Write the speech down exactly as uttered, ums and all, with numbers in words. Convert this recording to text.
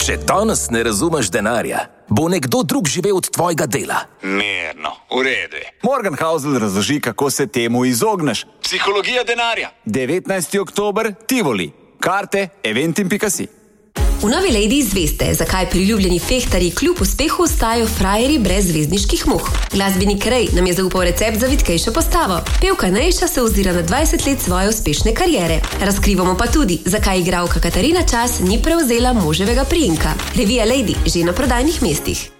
Če danes ne razumeš denarja, bo nekdo drug živel od tvojega dela. Mirno, v redu. Morgenhausl razloži, kako se temu izogneš. Psihologija denarja. devetnajsti oktober, Tivoli. Karte eventim pika si. V Novi Lady izveste, zakaj priljubljeni fehtarji kljub uspehu ostajajo frajerji brez zvezdniških muh. Glasbenik Ray nam je zaupal recept za vitkejšo postavo. Pevka Nejša se ozira na dvajset let svoje uspešne kariere. Razkrivamo pa tudi, zakaj igralka Katarina Čas ni prevzela moževega priimka. Revija Lady že na prodajnih mestih.